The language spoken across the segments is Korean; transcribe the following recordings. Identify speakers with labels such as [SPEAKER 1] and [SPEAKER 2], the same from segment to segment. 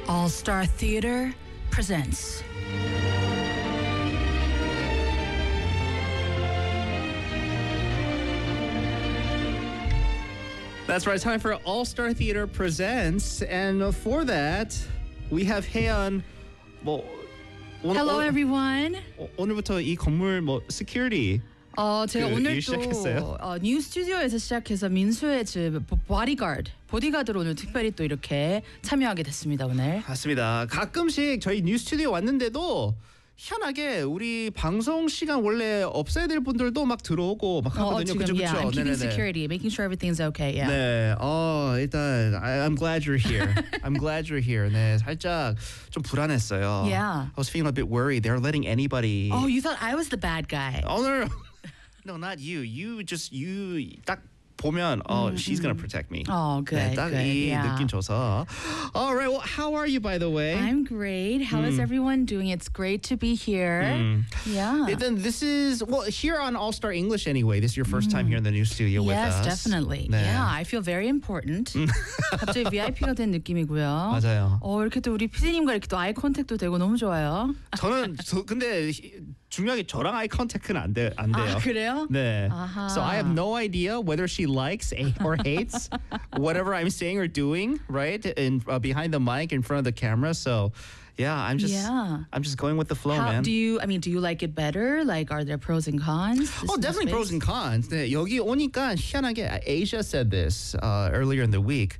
[SPEAKER 1] All Star Theater presents.
[SPEAKER 2] That's right. Time for All Star Theater presents, and for that, we have Haeyeon.
[SPEAKER 1] Hello everyone.
[SPEAKER 2] 오늘부터 이 건물 security.
[SPEAKER 1] 제가
[SPEAKER 2] 일
[SPEAKER 1] 오늘
[SPEAKER 2] 시작했어요?
[SPEAKER 1] 또 뉴 스튜디오에서 시작해서 민수의 집 보디가드로 오늘 특별히 또 이렇게 참여하게 됐습니다 오늘.
[SPEAKER 2] 맞습니다. 가끔씩 저희 뉴 스튜디오 왔는데도 희한하게 우리 방송 시간 원래 없애야 될 분들도 막 들어오고 막 하거든요. 그죠?
[SPEAKER 1] Yeah, I'm keeping
[SPEAKER 2] 네네네.
[SPEAKER 1] security, making sure everything's okay. Yeah.
[SPEAKER 2] 네, 일단 I'm glad you're here. I'm glad you're here. 네, 살짝 좀 불안했어요.
[SPEAKER 1] Yeah.
[SPEAKER 2] I was feeling a bit worried. They're letting anybody.
[SPEAKER 1] Oh, you thought I was the bad guy.
[SPEAKER 2] No, no, not you. You 딱 보면 she's gonna protect me.
[SPEAKER 1] Oh, good.
[SPEAKER 2] 네, 딱
[SPEAKER 1] good.
[SPEAKER 2] 이
[SPEAKER 1] Yeah.
[SPEAKER 2] 느낌 줘서. All right. Well, how are you, by the way?
[SPEAKER 1] I'm great. How is everyone doing? It's great to be here. Yeah.
[SPEAKER 2] Then this is here on All Star English anyway. This is your first time here in the new studio with us.
[SPEAKER 1] Yes, definitely.
[SPEAKER 2] 네.
[SPEAKER 1] Yeah, I feel very important. 갑자기 VIP가 된 느낌이고요.
[SPEAKER 2] 맞아요.
[SPEAKER 1] 이렇게 또 우리 PD님과 이렇게 또 아이 컨택도 되고 너무 좋아요.
[SPEAKER 2] 근데 중요하게 저랑 아이 컨택은 안 돼요.
[SPEAKER 1] 아, 그래요?
[SPEAKER 2] 네.
[SPEAKER 1] 아하.
[SPEAKER 2] So I have no idea whether she likes or hates whatever I'm saying or doing, right? In behind the mic, in front of the camera. So yeah, I'm just going with the flow,
[SPEAKER 1] How
[SPEAKER 2] man.
[SPEAKER 1] do you like it better? Like, are there pros and cons?
[SPEAKER 2] Definitely pros and cons. 네, 여기 오니까 희한하게 Asia said this earlier in the week.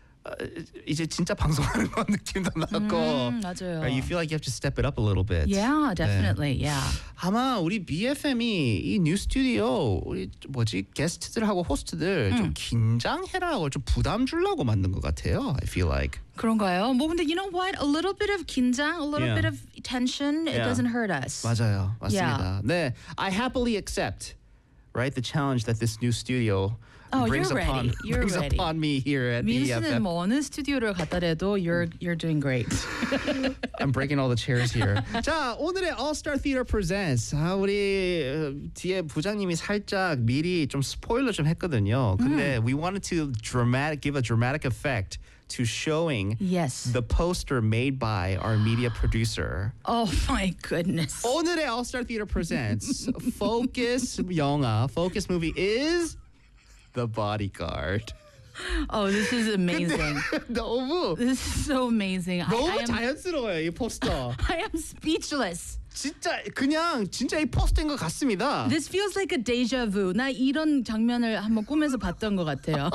[SPEAKER 2] 이제 진짜 방송하는 건 느낌도 나고.
[SPEAKER 1] 맞아요.
[SPEAKER 2] You feel like you have to step it up a little bit.
[SPEAKER 1] Yeah, definitely.
[SPEAKER 2] 네.
[SPEAKER 1] Yeah.
[SPEAKER 2] 아마 우리 BFM이 이 뉴 스튜디오 우리 게스트들하고 호스트들 좀 긴장해라고 좀 부담 주려고 만든 것 같아요. I feel like.
[SPEAKER 1] 그런가요? 근데 you know what? A little bit of 긴장, a little bit of tension, it doesn't hurt us.
[SPEAKER 2] 맞아요. 맞습니다.
[SPEAKER 1] Yeah.
[SPEAKER 2] 네, I happily accept, right, the challenge that this new studio brings
[SPEAKER 1] you're
[SPEAKER 2] upon
[SPEAKER 1] ready. You're
[SPEAKER 2] brings
[SPEAKER 1] ready.
[SPEAKER 2] upon me here at
[SPEAKER 1] 민수는
[SPEAKER 2] BFM.
[SPEAKER 1] 어느 스튜디오를 갖다 대도 you're doing great.
[SPEAKER 2] I'm breaking all the chairs here. 자, 오늘의 All Star Theater Presents. 우리 뒤에 부장님이 살짝 미리 좀 스포일러 좀 했거든요. 근데 we wanted to give a dramatic effect to showing
[SPEAKER 1] Yes.
[SPEAKER 2] the poster made by our media producer.
[SPEAKER 1] Oh my goodness.
[SPEAKER 2] 오늘의 All Star Theater Presents focus movie is The Bodyguard.
[SPEAKER 1] Oh, this is amazing.
[SPEAKER 2] 너무
[SPEAKER 1] This is so amazing.
[SPEAKER 2] 너무 자연스러워요 이 포스터.
[SPEAKER 1] I am speechless.
[SPEAKER 2] 진짜 이 포스터인 것 같습니다.
[SPEAKER 1] This feels like a deja vu. 나 이런 장면을 한번 꿈에서 봤던 것 같아요.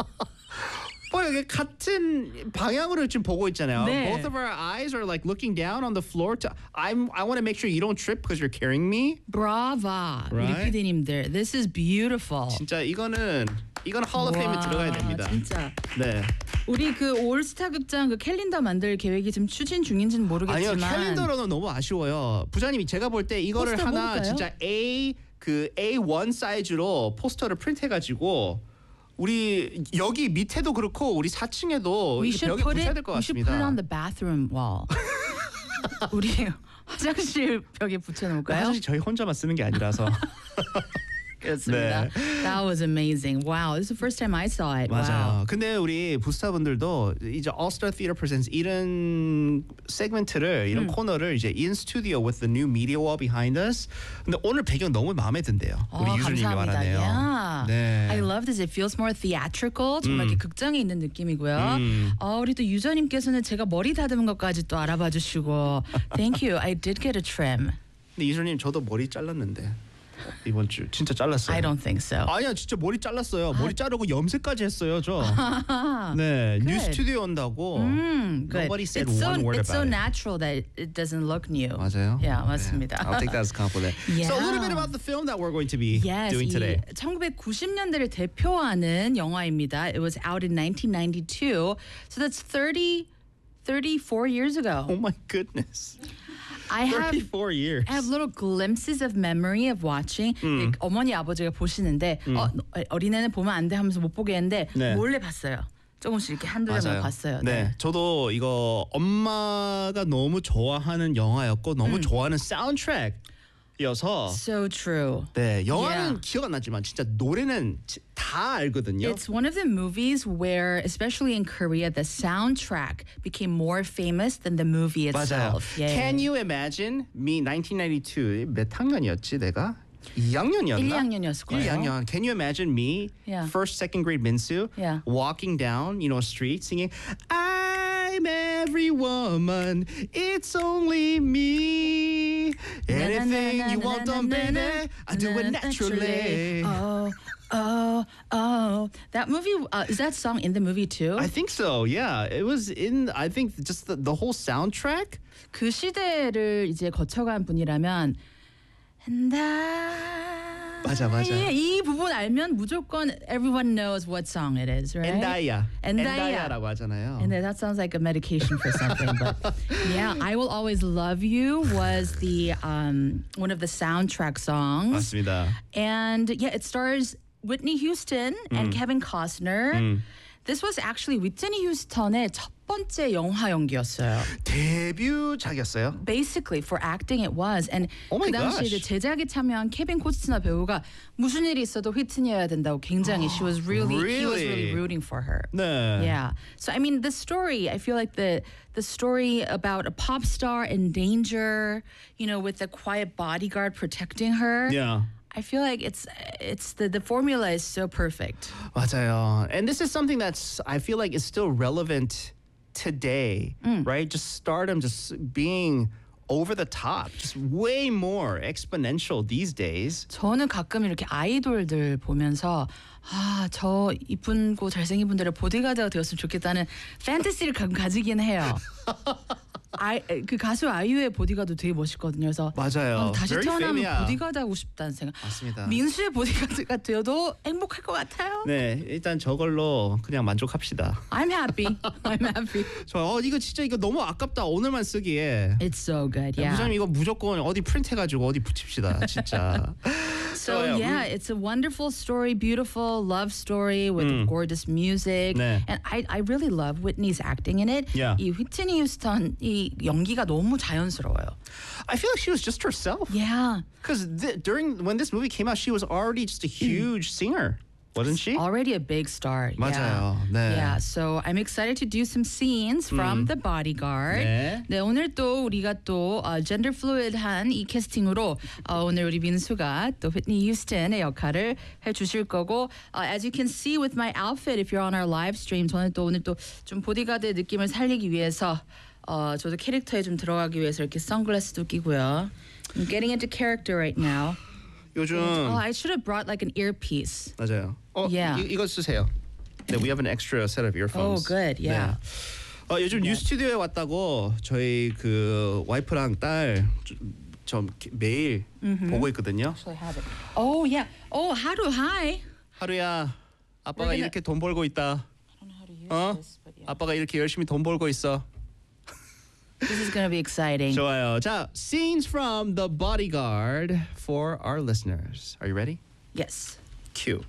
[SPEAKER 2] 여기 같은 방향으로 지금 보고 있잖아요.
[SPEAKER 1] 네.
[SPEAKER 2] Both of our eyes are like looking down on the floor. I want to make sure you don't trip because you're carrying me.
[SPEAKER 1] Brava. 우리
[SPEAKER 2] Right?
[SPEAKER 1] PD님들. This is beautiful.
[SPEAKER 2] 진짜 이거는 Hall of Fame에 들어가야 됩니다.
[SPEAKER 1] 진짜.
[SPEAKER 2] 네.
[SPEAKER 1] 우리 그 올스타 극장 그 캘린더 만들 계획이 지금 추진 중인지는 모르겠지만.
[SPEAKER 2] 아니요, 캘린더로는 너무 아쉬워요. 부장님이 제가 볼 때 이거를
[SPEAKER 1] 포스터
[SPEAKER 2] 하나
[SPEAKER 1] 뽑을까요?
[SPEAKER 2] 진짜 A1 사이즈로 포스터를 프린트해가지고 우리 여기 밑에도 그렇고 우리 4층에도 벽에 붙여야 될 것
[SPEAKER 1] we should
[SPEAKER 2] 같습니다.
[SPEAKER 1] put it on the bathroom wall. 우리 화장실 벽에 붙여놓을까요?
[SPEAKER 2] 사실 저희 혼자만 쓰는 게 아니라서.
[SPEAKER 1] 그렇습니다. That was amazing. Wow, this is the first time I saw it.
[SPEAKER 2] 맞아요.
[SPEAKER 1] Wow.
[SPEAKER 2] 근데 우리 부스타분들도 이제 All Star Theater Presents 이런 세그멘트를 이런 코너를 이제 in studio with the new media wall behind us. 근데 오늘 배경 너무 마음에 든대요. 우리 유주님이
[SPEAKER 1] 감사합니다.
[SPEAKER 2] 말하네요.
[SPEAKER 1] Yeah.
[SPEAKER 2] 네.
[SPEAKER 1] I love this. It feels more theatrical. 정말 이렇게 극장에 있는 느낌이고요. 우리 또 유저님께서는 제가 머리 다듬은 것까지 또 알아봐 주시고 Thank you. I did get a trim.
[SPEAKER 2] 근데 유주님 저도 머리 잘랐는데 이번 주 진짜 잘랐어요.
[SPEAKER 1] I don't think so.
[SPEAKER 2] 아니야 진짜 머리 잘랐어요. 머리 자르고 염색까지 했어요 저. 네, 뉴 스튜디오 온다고.
[SPEAKER 1] Good.
[SPEAKER 2] Nobody said
[SPEAKER 1] it's
[SPEAKER 2] one word
[SPEAKER 1] it's so
[SPEAKER 2] about it.
[SPEAKER 1] natural that it doesn't look new.
[SPEAKER 2] 맞아요.
[SPEAKER 1] Yeah, 맞습니다.
[SPEAKER 2] 네. I'll take that as a compliment.
[SPEAKER 1] Yeah.
[SPEAKER 2] So a little bit about the film that we're going to be
[SPEAKER 1] Yes,
[SPEAKER 2] doing today.
[SPEAKER 1] 1990년대를 대표하는 영화입니다. It was out in 1992. So that's 34 years ago.
[SPEAKER 2] Oh my goodness.
[SPEAKER 1] I have
[SPEAKER 2] 34 years.
[SPEAKER 1] I have little glimpses of memory of watching. 어머니 아버지가 보시는데 어린애는 보면 안 돼 하면서 못 보게 했는데
[SPEAKER 2] 네.
[SPEAKER 1] 몰래 봤어요. 조금씩 이렇게 한두 번 봤어요.
[SPEAKER 2] 네, 저도 이거 엄마가 너무 좋아하는 영화였고 너무 좋아하는 사운드트랙
[SPEAKER 1] So true.
[SPEAKER 2] 네, 영화는
[SPEAKER 1] Yeah.
[SPEAKER 2] 기억 안 나지만 진짜 노래는 다 알거든요.
[SPEAKER 1] It's one of the movies where, especially in Korea, the soundtrack became more famous than the movie
[SPEAKER 2] 맞아요.
[SPEAKER 1] itself. Yeah.
[SPEAKER 2] Can you imagine me 1992 몇 학년이었지 내가? 2학년이었나?
[SPEAKER 1] 1, 2학년이었을 거예요.
[SPEAKER 2] 1학년. Can you imagine me,
[SPEAKER 1] Yeah.
[SPEAKER 2] first, second grade Minsu,
[SPEAKER 1] Yeah.
[SPEAKER 2] walking down, a street singing, I'm every woman, it's only me. Anything you want done, baby, I do it naturally.
[SPEAKER 1] Oh. That movie, is that song in the movie too?
[SPEAKER 2] I think so, yeah. It was in, I think, just the whole soundtrack.
[SPEAKER 1] 그 시대를 이제 거쳐간 분이라면 And
[SPEAKER 2] 맞아.
[SPEAKER 1] 이 부분 알면 무조건 everyone knows what song it is, right?
[SPEAKER 2] 엔다이아.
[SPEAKER 1] 엔다이아.
[SPEAKER 2] 엔다이아라고 하잖아요.
[SPEAKER 1] And that sounds like a medication for something, but yeah, I Will Always Love You was the one of the soundtrack songs.
[SPEAKER 2] 맞습니다.
[SPEAKER 1] And yeah, it stars Whitney Houston and Kevin Costner. This was actually Whitney Houston의 첫 번째 영화 연기였어요.
[SPEAKER 2] 데뷔작이었어요.
[SPEAKER 1] Basically, for acting it was. And
[SPEAKER 2] Oh my
[SPEAKER 1] 그 당시에
[SPEAKER 2] gosh.
[SPEAKER 1] 이제 제작에 참여한 케빈 코스트너 배우가 무슨 일이 있어도 휘트니여야 된다고 굉장히 he was really
[SPEAKER 2] Really?
[SPEAKER 1] rooting for her.
[SPEAKER 2] 네.
[SPEAKER 1] Yeah. So I mean, the story, I feel like the story about a pop star in danger, with a quiet bodyguard protecting her.
[SPEAKER 2] Yeah.
[SPEAKER 1] I feel like it's the formula is so perfect.
[SPEAKER 2] 맞아요. And this is something that's I feel like is still relevant today, right? Just stardom, just being over the top, just way more exponential these days.
[SPEAKER 1] 저는 가끔 이렇게 아이돌들 보면서 저 이쁜고 잘생긴 분들의 보디가드가 되었으면 좋겠다는 판타시를 가끔 가지긴 해요. 그 가수 아이유의 보디가드 되게 멋있거든요. 그래서
[SPEAKER 2] 맞아요.
[SPEAKER 1] 다시
[SPEAKER 2] Very
[SPEAKER 1] 태어나면
[SPEAKER 2] famous.
[SPEAKER 1] 보디가드 하고 싶다는 생각.
[SPEAKER 2] 맞습니다.
[SPEAKER 1] 민수의 보디가드가 되어도 행복할 것 같아요.
[SPEAKER 2] 네, 일단 저걸로 그냥 만족합시다.
[SPEAKER 1] I'm happy.
[SPEAKER 2] 이거 진짜 이거 너무 아깝다. 오늘만 쓰기에.
[SPEAKER 1] It's so good. Yeah.
[SPEAKER 2] 부장님 이거 무조건 어디 프린트해가지고 어디 붙입시다. 진짜.
[SPEAKER 1] So yeah, it's a wonderful story, beautiful love story with gorgeous music,
[SPEAKER 2] 네.
[SPEAKER 1] and I really love Whitney's acting in it.
[SPEAKER 2] Yeah.
[SPEAKER 1] 이 휘트니 휴스턴 이 연기가 너무 자연스러워요.
[SPEAKER 2] I feel like she was just herself.
[SPEAKER 1] Yeah,
[SPEAKER 2] Because when this movie came out, she was already just a huge singer, wasn't she?
[SPEAKER 1] already a big star.
[SPEAKER 2] 맞아요.
[SPEAKER 1] Yeah.
[SPEAKER 2] 네.
[SPEAKER 1] Yeah, so I'm excited to do some scenes from The Bodyguard.
[SPEAKER 2] 네.
[SPEAKER 1] 네, 오늘 또 우리가 또 gender fluid한 이 캐스팅으로 오늘 우리 민수가 또 휘트니 휴스턴의 역할을 해주실 거고, as you can see with my outfit, if you're on our live stream, 저는 또 오늘 또 좀 보디가드의 느낌을 살리기 위해서 저도 캐릭터에 좀 들어가기 위해서 이렇게 선글라스도 끼고요. I'm getting into character right now.
[SPEAKER 2] 요즘
[SPEAKER 1] I should have brought like an earpiece.
[SPEAKER 2] 맞아요.
[SPEAKER 1] Yeah.
[SPEAKER 2] 이거 쓰세요. 네, we have an extra set of earphones.
[SPEAKER 1] Oh, good. Yeah.
[SPEAKER 2] 네. 요즘 뉴 스튜디오에 왔다고 저희 그 와이프랑 딸 좀 매일 보고 있거든요.
[SPEAKER 1] Actually have it. Oh yeah. Oh, hi.
[SPEAKER 2] 하루야, 아빠가
[SPEAKER 1] We're gonna-
[SPEAKER 2] 이렇게 돈 벌고 있다.
[SPEAKER 1] I don't know how to use
[SPEAKER 2] 어?
[SPEAKER 1] this, but yeah.
[SPEAKER 2] 아빠가 이렇게 열심히 돈 벌고 있어.
[SPEAKER 1] This is gonna be exciting.
[SPEAKER 2] 좋아요. 자, scenes from The Bodyguard for our listeners. Are you ready?
[SPEAKER 1] Yes.
[SPEAKER 2] Cue.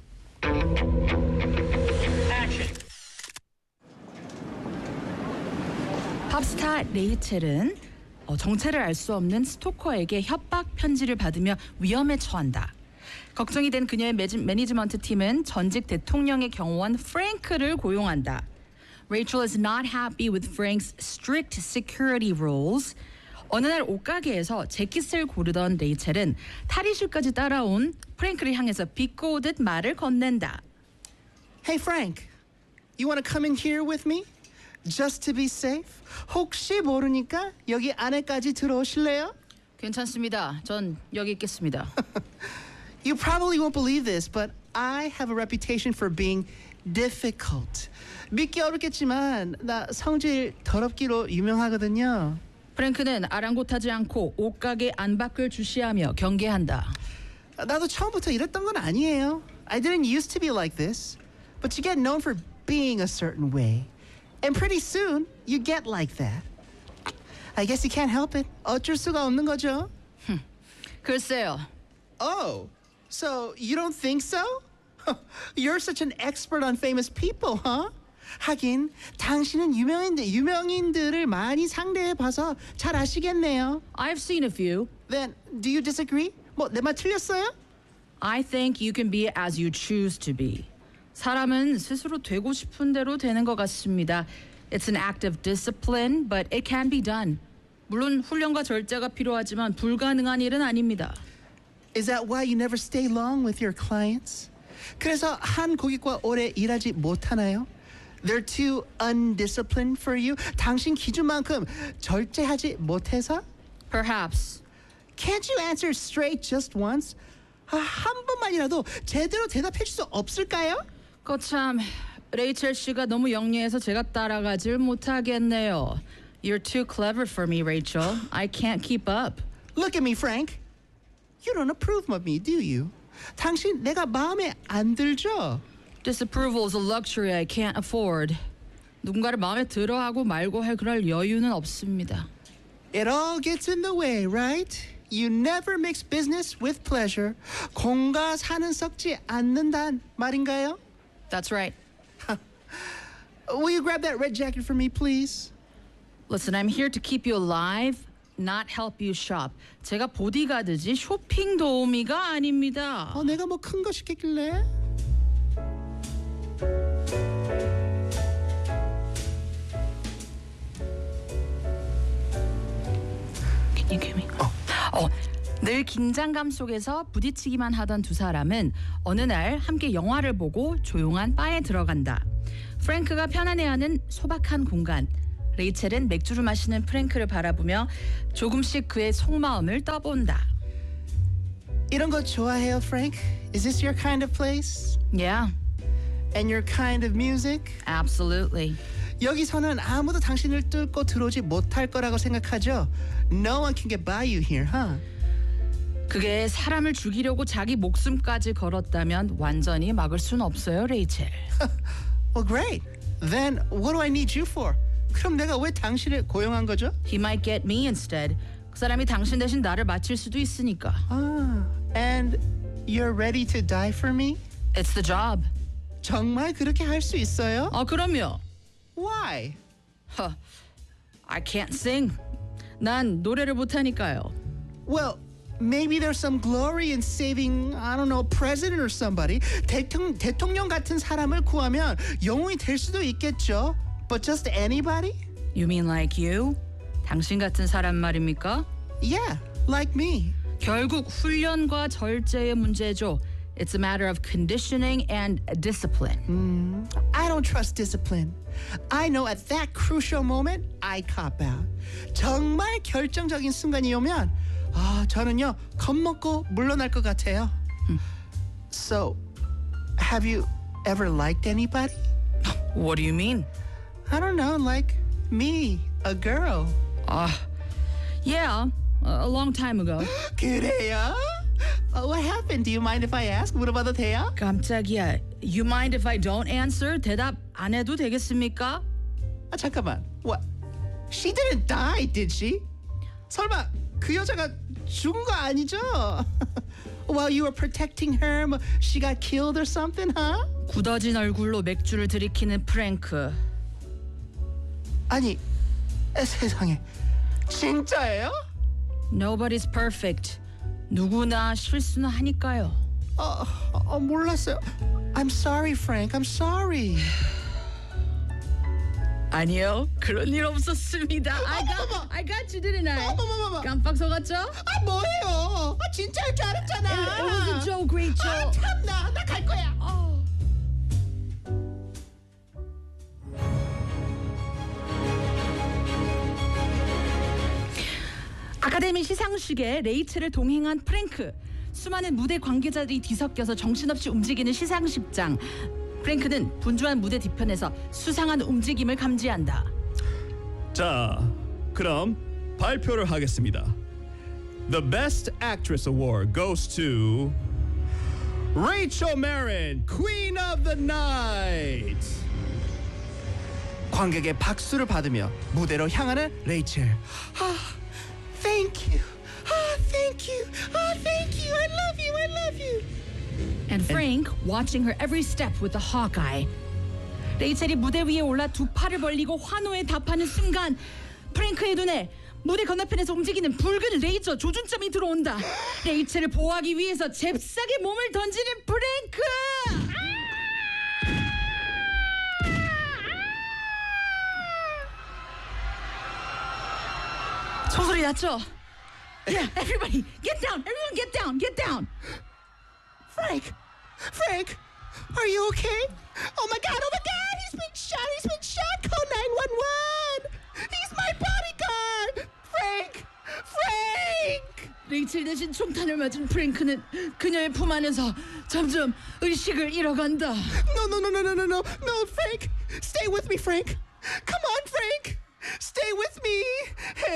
[SPEAKER 1] 팝스타 레이첼은 정체를 알 수 없는 스토커에게 협박 편지를 받으며 위험에 처한다. 걱정이 된 그녀의 매니지먼트 팀은 전직 대통령의 경호원 프랭크를 고용한다. Rachel is not happy with Frank's strict security rules. 어느 날 옷가게에서 재킷을 고르던 레이첼은 탈의실까지 따라온 프랭크를 향해서 비꼬듯 말을 건넨다.
[SPEAKER 2] Hey Frank, you want to come in here with me? Just to be safe? 혹시 모르니까 여기 안에까지 들어오실래요?
[SPEAKER 1] 괜찮습니다. 전 여기 있겠습니다.
[SPEAKER 2] You probably won't believe this, but I have a reputation for being difficult. 믿기 어렵겠지만 나 성질 더럽기로 유명하거든요.
[SPEAKER 1] 프랭크는 아랑곳하지 않고 옷가게 안팎을 주시하며 경계한다.
[SPEAKER 2] 나도 처음부터 이랬던 건 아니에요. I didn't used to be like this, but you get known for being a certain way, and pretty soon you get like that. I guess you can't help it. 어쩔 수가 없는 거죠.
[SPEAKER 1] 글쎄요.
[SPEAKER 2] Oh, so you don't think so? You're such an expert on famous people, huh? 하긴 당신은 유명인들을 많이 상대해 봐서 잘 아시겠네요.
[SPEAKER 1] I've seen a few.
[SPEAKER 2] Then, do you disagree? 뭐 내 말 틀렸어요?
[SPEAKER 1] I think you can be as you choose to be. 사람은 스스로 되고 싶은 대로 되는 것 같습니다. It's an act of discipline, but it can be done. 물론 훈련과 절제가 필요하지만 불가능한 일은 아닙니다.
[SPEAKER 2] Is that why you never stay long with your clients? 그래서 한 고객과 오래 일하지 못하나요? They're too undisciplined for you? 당신 기준만큼 절제하지 못해서?
[SPEAKER 1] Perhaps.
[SPEAKER 2] Can't you answer straight just once? 한 번만이라도 제대로 대답해 줄 수 없을까요?
[SPEAKER 1] 거참 레이첼 씨가 너무 영리해서 제가 따라가질 못하겠네요. You're too clever for me, Rachel. I can't keep up.
[SPEAKER 2] Look at me, Frank. You don't approve of me, do you? 당신 내가 마음에 안 들죠?
[SPEAKER 1] Disapproval is a luxury I can't afford. 누군가를 마음에 들어하고 말고 할 그럴 여유는 없습니다.
[SPEAKER 2] It all gets in the way, right? You never mix business with pleasure. 공과 사는 섞지 않는단 말인가요?
[SPEAKER 1] That's right.
[SPEAKER 2] Will you grab that red jacket for me, please?
[SPEAKER 1] Listen, I'm here to keep you alive, not help you shop. 제가 보디가드지 쇼핑 도우미가 아닙니다.
[SPEAKER 2] 내가 뭐 큰 거 시켰길래?
[SPEAKER 1] Can you give me? 늘 긴장감 속에서 부딪히기만 하던 두 사람은 어느 날 함께 영화를 보고 조용한 바에 들어간다. 프랭크가 편안해하는 소박한 공간. 레이첼은 맥주를 마시는 프랭크를 바라보며 조금씩 그의 속마음을 떠본다.
[SPEAKER 2] 이런 거 좋아해요, Frank? Is this your kind of place?
[SPEAKER 1] Yeah,
[SPEAKER 2] And your kind of music?
[SPEAKER 1] absolutely.
[SPEAKER 2] 여기서는 아무도 당신을 뚫고 들어오지 못할 거라고 생각하죠? No one can get by you here, huh?
[SPEAKER 1] 그게 사람을 죽이려고 자기 목숨까지 걸었다면 완전히 막을 순 없어요, 레이첼.
[SPEAKER 2] Well, great. Then what do I need you for? 그럼 내가 왜 당신을 고용한 거죠?
[SPEAKER 1] He might get me instead. 그 사람이 당신 대신 나를 마칠 수도 있으니까.
[SPEAKER 2] And you're ready to die for me?
[SPEAKER 1] It's the job.
[SPEAKER 2] 정말 그렇게 할 수 있어요?
[SPEAKER 1] 그럼요.
[SPEAKER 2] Why?
[SPEAKER 1] I can't sing. 난 노래를 못하니까요.
[SPEAKER 2] Well, maybe there's some glory in saving, I don't know, a president or somebody. 대통령 같은 사람을 구하면 영웅이 될 수도 있겠죠. But just anybody?
[SPEAKER 1] You mean like you? 당신 같은 사람 말입니까?
[SPEAKER 2] Yeah, like me.
[SPEAKER 1] 결국 훈련과 절제의 문제죠. It's a matter of conditioning and discipline.
[SPEAKER 2] I don't trust discipline. I know at that crucial moment, I cop out. 정말 결정적인 순간이 오면 저는요 겁먹고 물러날 것 같아요. So, have you ever liked anybody?
[SPEAKER 1] What do you mean?
[SPEAKER 2] I don't know, like me, a girl.
[SPEAKER 1] Yeah, a long time ago.
[SPEAKER 2] 그래요? What happened? Do you mind if I ask? 물어봐도 돼요?
[SPEAKER 1] 깜짝이야. You mind if I don't answer? 대답 안 해도 되겠습니까?
[SPEAKER 2] 잠깐만. What? She didn't die, did she? 설마 그 여자가 죽은 거 아니죠? While you were protecting her, she got killed or something, huh?
[SPEAKER 1] 굳어진 얼굴로 맥주를 들이키는 프랭크.
[SPEAKER 2] 아니, 세상에. 진짜예요?
[SPEAKER 1] Nobody's perfect. 누구나 실수는 하니까요.
[SPEAKER 2] 몰랐어요. I'm sorry, Frank. I'm sorry.
[SPEAKER 1] 아니요, 그런 일 없었습니다. I got you, didn't I?
[SPEAKER 2] 어머머머머.
[SPEAKER 1] 깜빡 속았죠?
[SPEAKER 2] 뭐예요? 진짜일 줄 알았잖아.
[SPEAKER 1] It was a joke, Rachel.
[SPEAKER 2] 참나, 나 갈 거야.
[SPEAKER 1] 아카데미 시상식에 레이첼을 동행한 프랭크. 수많은 무대 관계자들이 뒤섞여서 정신없이 움직이는 시상식장. 프랭크는 분주한 무대 뒤편에서 수상한 움직임을 감지한다.
[SPEAKER 3] 자, 그럼 발표를 하겠습니다. The Best Actress Award goes to Rachel Marin, Queen of the Night.
[SPEAKER 2] 관객의 박수를 받으며 무대로 향하는 레이첼. Thank you. Thank you. Thank you. I love you. I love you.
[SPEAKER 1] And Frank watching her every step with a hawk eye. 레이첼이 무대 위에 올라 두 팔을 벌리고 환호에 답하는 순간 프랭크의 눈에 무대 건너편에서 움직이는 붉은 레이저 조준점이 들어온다. 레이첼을 보호하기 위해서 잽싸게 몸을 던지는 프랭크. 소리 났죠? Yeah, everybody, get down. Everyone, get down. Get down.
[SPEAKER 2] Frank, are you okay? Oh my God, he's been shot. Call 911. He's my bodyguard. Frank.
[SPEAKER 1] 레이첼 대신 총탄을 맞은 프랭크는 그녀의 품 안에서 점점 의식을 잃어간다.
[SPEAKER 2] No, Frank. Stay with me, Frank. Come on, Frank. Stay with me.